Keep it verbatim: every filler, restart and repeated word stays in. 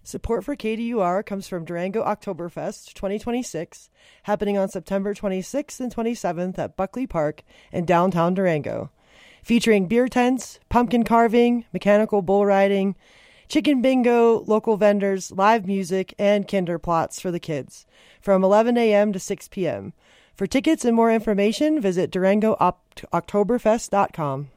Support for K D U R comes from Durango Oktoberfest twenty twenty-six, happening on September twenty-sixth and twenty-seventh at Buckley Park in downtown Durango. Featuring beer tents, pumpkin carving, mechanical bull riding, chicken bingo, local vendors, live music, and kinder plots for the kids from eleven a.m. to six p.m. For tickets and more information, visit durango oktoberfest dot com.